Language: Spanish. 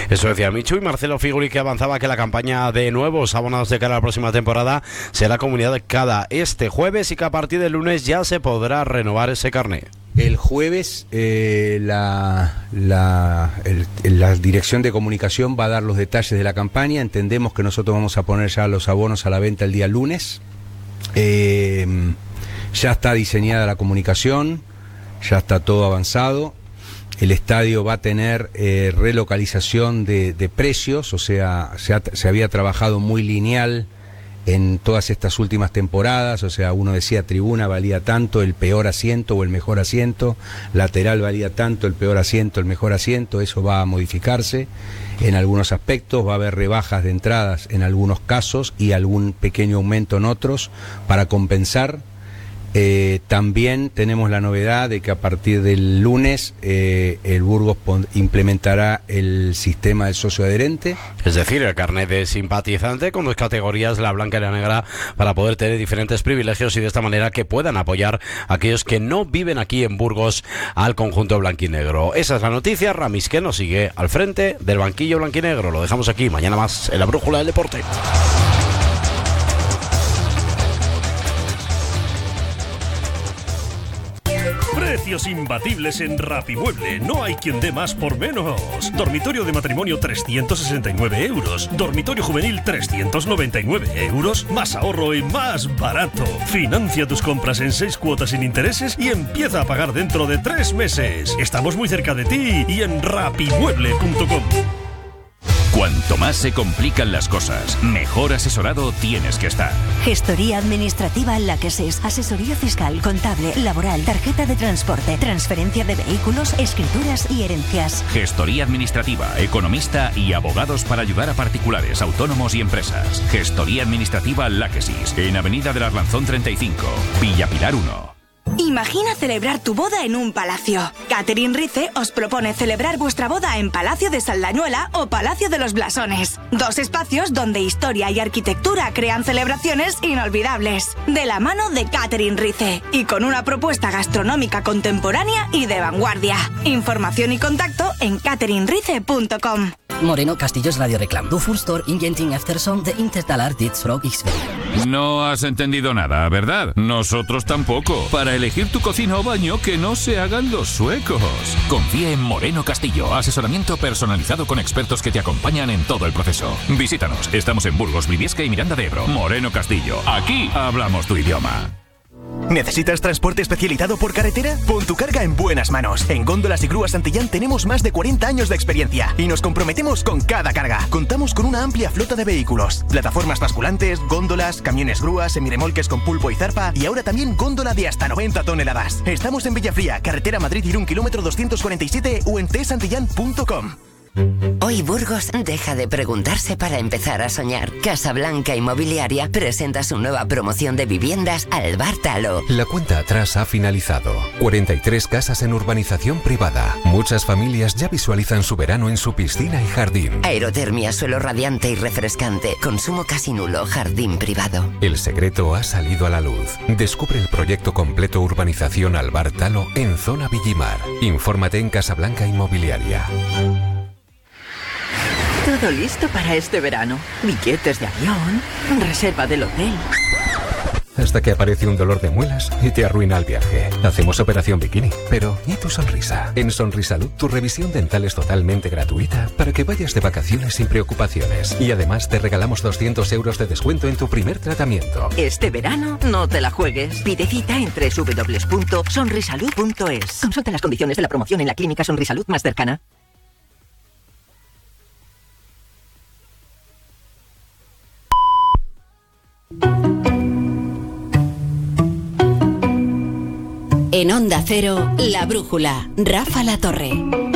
Eso decía Michu. Y Marcelo Figuri, que avanzaba que la campaña de nuevos abonados de cara a la próxima temporada será comunicada este jueves y que a partir del lunes ya se podrá renovar ese carné. El jueves la Dirección de Comunicación va a dar los detalles de la campaña. Entendemos que nosotros vamos a poner ya los abonos a la venta el día lunes. Ya está diseñada la comunicación, ya está todo avanzado. El estadio va a tener relocalización de precios, o sea, se había trabajado muy lineal en todas estas últimas temporadas, o sea, uno decía tribuna valía tanto, el peor asiento o el mejor asiento, lateral valía tanto, el peor asiento, el mejor asiento. Eso va a modificarse en algunos aspectos, va a haber rebajas de entradas en algunos casos y algún pequeño aumento en otros para compensar. También tenemos la novedad de que a partir del lunes el Burgos implementará el sistema del socio adherente. Es decir, el carnet de simpatizante con dos categorías, la blanca y la negra, para poder tener diferentes privilegios y de esta manera que puedan apoyar a aquellos que no viven aquí en Burgos al conjunto blanquinegro. Esa es la noticia. Ramis, que nos sigue al frente del banquillo blanquinegro. Lo dejamos aquí, mañana más en la Brújula del Deporte. Precios imbatibles en Rapimueble. No hay quien dé más por menos. Dormitorio de matrimonio 369 euros. Dormitorio juvenil 399 euros. Más ahorro y más barato. Financia tus compras en 6 cuotas sin intereses y empieza a pagar dentro de 3 meses. Estamos muy cerca de ti y en rapimueble.com. Cuanto más se complican las cosas, mejor asesorado tienes que estar. Gestoría administrativa Láquesis. Asesoría fiscal, contable, laboral, tarjeta de transporte, transferencia de vehículos, escrituras y herencias. Gestoría administrativa, economista y abogados para ayudar a particulares, autónomos y empresas. Gestoría administrativa Láquesis. En Avenida del Arlanzón 35, Villa Pilar 1. Imagina celebrar tu boda en un palacio. Catherine Rice os propone celebrar vuestra boda en Palacio de Saldañuela o Palacio de los Blasones. 2 espacios donde historia y arquitectura crean celebraciones inolvidables. De la mano de Catherine Rice y con una propuesta gastronómica contemporánea y de vanguardia. Información y contacto en catherinerice.com. Moreno Castillos Radio Reclam. Du Furstor Ingenting Efterson de Intertalar Ditsfrog XV. No has entendido nada, ¿verdad? Nosotros tampoco. Para elegir tu cocina o baño, que no se hagan los suecos. Confía en Moreno Castillo. Asesoramiento personalizado con expertos que te acompañan en todo el proceso. Visítanos. Estamos en Burgos, Briviesca y Miranda de Ebro. Moreno Castillo. Aquí hablamos tu idioma. ¿Necesitas transporte especializado por carretera? Pon tu carga en buenas manos. En Góndolas y Grúas Santillán tenemos más de 40 años de experiencia y nos comprometemos con cada carga. Contamos con una amplia flota de vehículos, plataformas basculantes, góndolas, camiones grúas, semirremolques con pulpo y zarpa y ahora también góndola de hasta 90 toneladas. Estamos en Villafría, carretera Madrid-Irún, kilómetro 247 o en tsantillán.com. Hoy Burgos deja de preguntarse para empezar a soñar. Casablanca Inmobiliaria presenta su nueva promoción de viviendas Albártalo. La cuenta atrás ha finalizado. 43 casas en urbanización privada. Muchas familias ya visualizan su verano en su piscina y jardín. Aerotermia, suelo radiante y refrescante. Consumo casi nulo, jardín privado. El secreto ha salido a la luz. Descubre el proyecto completo Urbanización Albártalo en Zona Villimar. Infórmate en Casablanca Inmobiliaria. Todo listo para este verano. Billetes de avión, reserva del hotel. Hasta que aparece un dolor de muelas y te arruina el viaje. Hacemos operación bikini. Pero, ¿y tu sonrisa? En Sonrisalud, tu revisión dental es totalmente gratuita para que vayas de vacaciones sin preocupaciones. Y además te regalamos 200 euros de descuento en tu primer tratamiento. Este verano no te la juegues. Pide cita en www.sonrisalud.es. Consulta las condiciones de la promoción en la clínica Sonrisalud más cercana. En Onda Cero, La Brújula, Rafa La Torre.